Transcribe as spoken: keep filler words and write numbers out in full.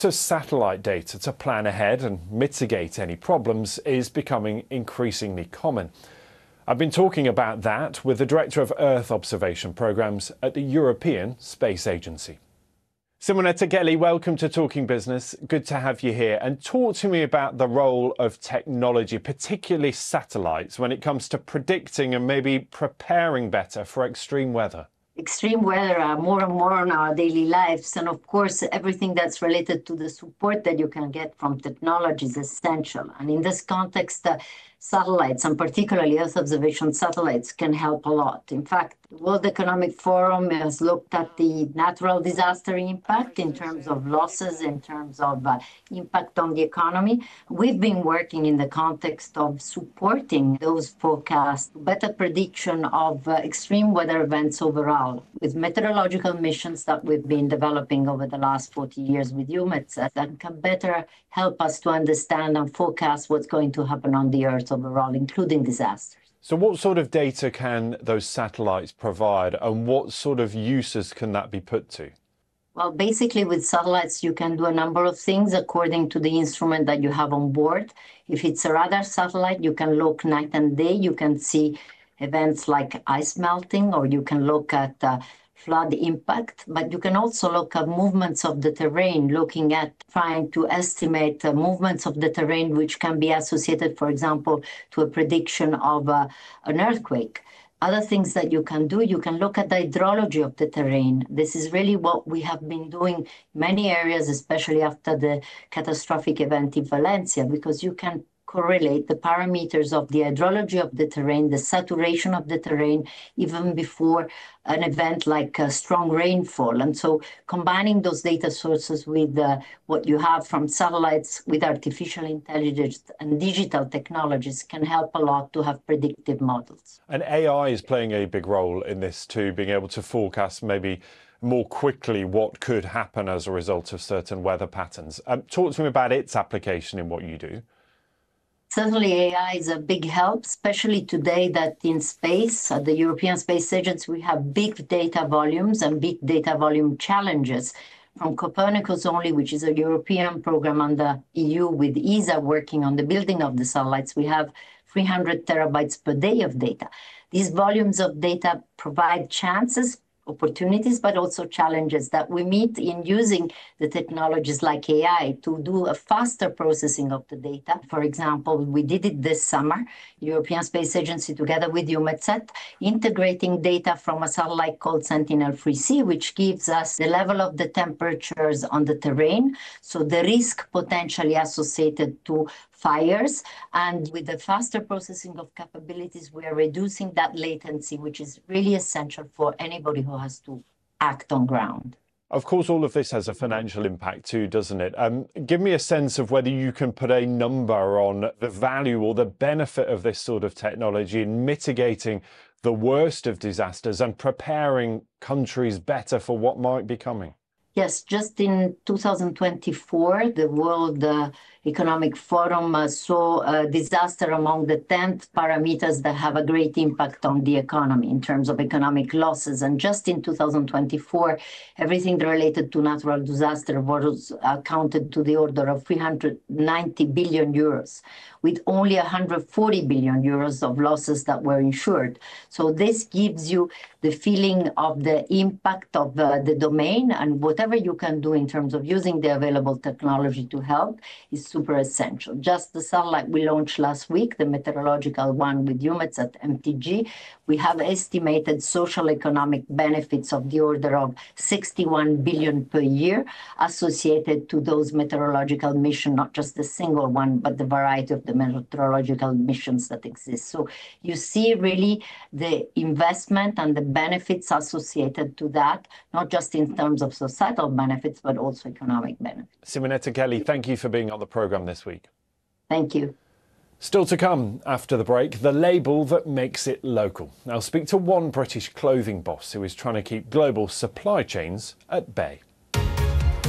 To satellite data to plan ahead and mitigate any problems is becoming increasingly common. I've been talking about that with the Director of Earth Observation Programmes at the European Space Agency. Simonetta Gelli, welcome to Talking Business. Good to have you here. And talk to me about the role of technology, particularly satellites, when it comes to predicting and maybe preparing better for extreme weather. Extreme weather are more and more in our daily lives. And of course, everything that's related to the support that you can get from technology is essential. And in this context, uh, satellites, and particularly Earth observation satellites, can help a lot. In fact, the World Economic Forum has looked at the natural disaster impact in terms of losses, in terms of uh, impact on the economy. We've been working in the context of supporting those forecasts, better prediction of uh, extreme weather events overall, with meteorological missions that we've been developing over the last forty years with EUMETSAT that can better help us to understand and forecast what's going to happen on the Earth overall, including disasters. So what sort of data can those satellites provide, and what sort of uses can that be put to? Well, basically with satellites, you can do a number of things according to the instrument that you have on board. If it's a radar satellite, you can look night and day. You can see events like ice melting, or you can look at uh, flood impact, but you can also look at movements of the terrain, looking at trying to estimate uh, movements of the terrain which can be associated, for example, to a prediction of uh, an earthquake. Other things that you can do, you can look at the hydrology of the terrain. This is really what we have been doing in many areas, especially after the catastrophic event in Valencia, because you can correlate the parameters of the hydrology of the terrain, the saturation of the terrain, even before an event like a strong rainfall. And so combining those data sources with uh, what you have from satellites, with artificial intelligence and digital technologies can help a lot to have predictive models. And A I is playing a big role in this too, being able to forecast maybe more quickly what could happen as a result of certain weather patterns. Um, talk to me about its application in what you do. Certainly, A I is a big help, especially today that in space, at the European Space Agency, we have big data volumes and big data volume challenges. From Copernicus only, which is a European program under E U with E S A working on the building of the satellites, we have three hundred terabytes per day of data. These volumes of data provide chances, opportunities, but also challenges that we meet in using the technologies like A I to do a faster processing of the data. For example, we did it this summer, European Space Agency together with EUMETSAT, integrating data from a satellite called Sentinel three C, which gives us the level of the temperatures on the terrain, so the risk potentially associated to fires. And with the faster processing of capabilities, we are reducing that latency, which is really essential for anybody who has to act on ground. Of course, all of this has a financial impact too, doesn't it? Um, give me a sense of whether you can put a number on the value or the benefit of this sort of technology in mitigating the worst of disasters and preparing countries better for what might be coming. Yes, just in two thousand twenty-four, the World uh, Economic Forum uh, saw a disaster among the ten parameters that have a great impact on the economy in terms of economic losses. And just in two thousand twenty-four, everything related to natural disaster was accounted to the order of three hundred ninety billion euros, with only one hundred forty billion euros of losses that were insured. So this gives you the feeling of the impact of uh, the domain, and whatever you can do in terms of using the available technology to help is super essential. Just the satellite we launched last week, the meteorological one with EUMETSAT M T G, we have estimated social economic benefits of the order of sixty-one billion per year associated to those meteorological missions, not just a single one, but the variety of the meteorological missions that exist. So you see really the investment and the benefits associated to that, not just in terms of societal benefits, but also economic benefits. Simonetta Gelli, thank you for being on the programme this week. Thank you. Still to come after the break, the label that makes it local. I'll speak to one British clothing boss who is trying to keep global supply chains at bay.